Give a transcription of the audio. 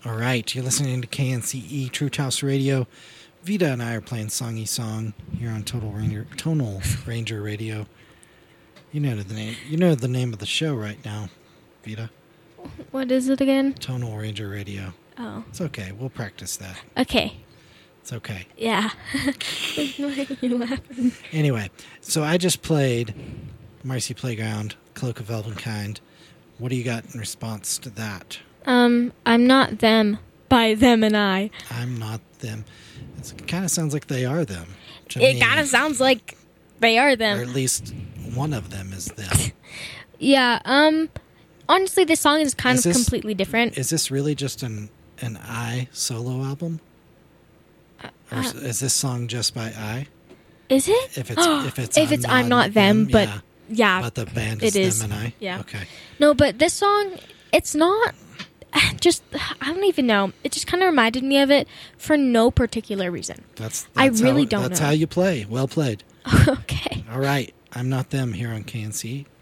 All right, you're listening to KNCE Truth House Radio. Vita and I are playing Songy Song here on Tonal Ranger Radio. You know the name. You know the name of the show right now, Vita. What is it again? Tonal Ranger Radio. Oh. It's okay. We'll practice that. Okay. It's okay. Yeah. You laughing. Anyway, so I just played Marcy Playground, Cloak of Elvenkind. What do you got in response to that? I'm Not Them by Them and I. I'm Not Them. It kind of sounds like they are them. It kind of sounds like they are them. Or at least one of them is them. Yeah, honestly, this song is kind of completely different. Is this really just an I solo album? Or is this song just by I? Is it? If it's I'm Not Them, but yeah. But the band is Them and I? Yeah. Okay. No, but this song, it's not just, I don't even know. It just kind of reminded me of it for no particular reason. I really don't know. That's how you play. Well played. Okay. All right. I'm Not Them here on KNC.